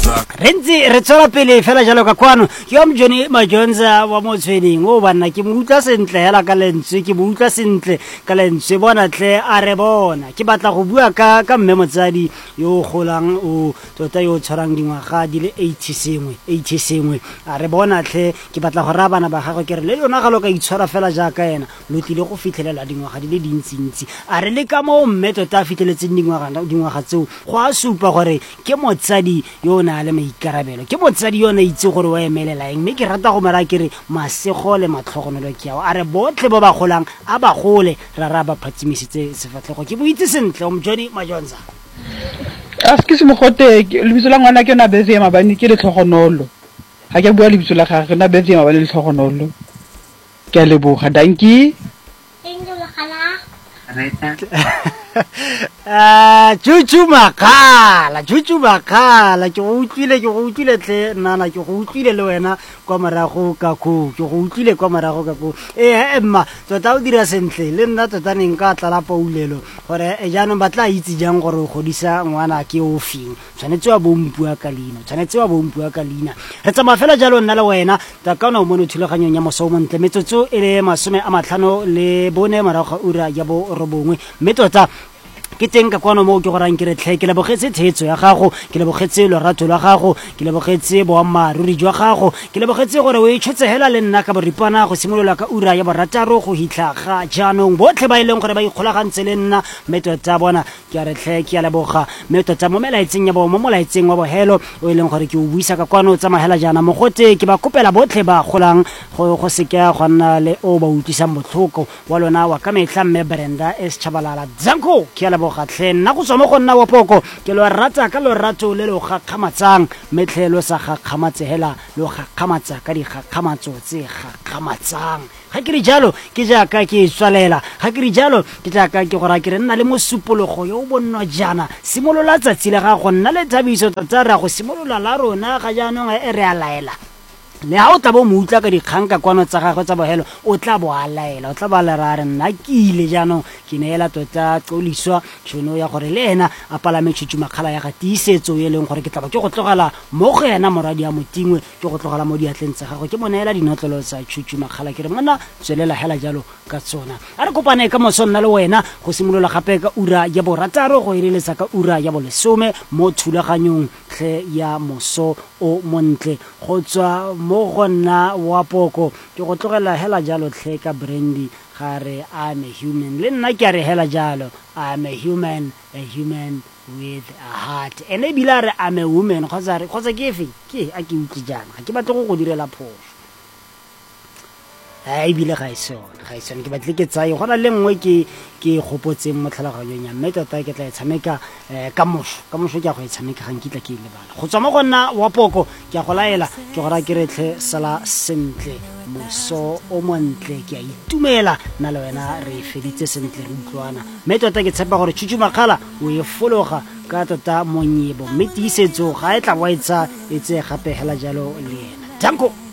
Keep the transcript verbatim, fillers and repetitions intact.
Rentsi re tswela pele fela jalo ka kwano yo Mjoni Majonza wa Motsweding o bana ke mo utla sentle hela ka lentswe ke mo utla sentle ka lentswe bona tle a re bona ke batla go bua ka ka mme motsadi yo golang o tota yo tshwarang dingwaga di le eighty sengwe eighty sengwe a re bona tle ke batla go ra bana ba gagwe ke re le yona ga lo ka itshwara fela jaaka ena lo tile go fitlhelela dingwaga di le dintsintsi a re le ka mo mme tota a fitlheletseng dingwaga dingwaga tseo go a supa gore ke motsadi yo na le ikarabelo ke motsadi yona itse gore wa emelela eng mme ke rata go mara ke re masego le matlhogonolo ke yao a re botlhe ba ba golang a ba gole ra ra ba phatsimisitse sefatlhego ke boitse sentle o Mjoni Majonza a se ke se mogote lebitso la ngwana ke yona Bethia Mabane ke le tlhogonolo ga ke bua lebitso la gagwe na Bethia Mabane le tlhogonolo ke a leboga danki Ah, Chuchu Makala, Chuchu Makala, ke go utlwile ke go utlwile tle nana ke go utlwile le wena kwa morago ka go ke go utlwile kwa morago ka go eh emma tota o dira sentle le nna tota ne nka tla la paulelo gore e jaanong batla itse jang gore o godisa ngwana ke o fing tshwanetse wa bompua ka leina tshwanetse wa bompua ka leina re tsama fela jalo nna le wena ta ka ona o mone thulaganyong ya moso mo ntle metsotso e le masome a matlhano le bone morago ura ya bo robongwe mme tota ke teng ka kwano mo ke go rang ke re tlhe ke lebogetse thetso ya gago ke lebogetse lorato la gago ke lebogetse boammaruri jwa gago ke lebogetse gore o itshotse hela le nna ka boripana go simolola ka ura ya borataro go hitla ga jaanong botlhe ba ileng gore ba ikgolagantse le nna mme tota bona ke a re tlhe ke a leboga mme tota mo melaetseng ya bo mo molaetseng wa bohelo o ileng gore ke o buisa ka kwano tsa mahela jana mogote ke ba kopela botlhe ba golang go go seka go nna le o ba utlwisang botlhoko wa lona wa ka metlha mme Brenda S Chabalala Zanko ke a gatlhe nna go tswa mo go nna wa poko ke lo rata ka lo rato le lo gakgamatsang metlhelo sa gakgamatsehela lo gakgamatsa ka di gakgamatso tse gakgamatsang ga ke re jalo ke jaaka ke tswalela ga ke re jalo ke jaaka ke gora ke re nna le mosupologo yo bonno jana simolola tsatsi le ga go nna le thabiso tsa ra go simolola la rona ga jaanong e re a laela le ha o tla bo mo utla ka dikganka kwano tsa gagwe tsa bohelo o tla bo a laela o tla ba le ra re nna ke ile jaanong ke neela tota qoliswa tšhono ya gore le ena a palame Chuchu Makala ya ga tiisetso e leng gore ke tla ba ke go tlogela mo go ena moradi ya motingwe ke go tlogela mo diatleng tsa gagwe ke mo neela dinotlolo tsa Chuchu Makala ke re mona tswelela hela jalo ka tsona a re kopane ka moso nna le wena go simolola gape ka ura ya borataro go ireletsa ka ura ya bolesome mo thulaganyong tle ya moso o montle go tswa mo gonna wa poko ke go tlogela hela jalo tle ka Brandy ga re I'm a human le nna ke a re hela jalo I'm a human a human with a heart ene bila re I'm a woman kgotsa re kgotsa ke efe ke a ke utlwi jana ga ke batle go go direla phoso a ebile ga isona ga isona ke batle ke tsaye gona le nngwe ke ke gopotseng mo tlhaloganyong ya mme tota ke tla e tshameka ka moso ka moso ke a go e tshameka gang kitla ke ile bana go tswa mo gonna wa poko ke a go laela ke gora ke re tle sala sentle moso o montle ke a itumela nna le wena re feditse sentle re utlwana mme tota ke tshepa gore Chuchu Makala o e fologa ka tota monyebo mme tiisetso ga e tla wa etsa etse gape hela jalo le ena Danko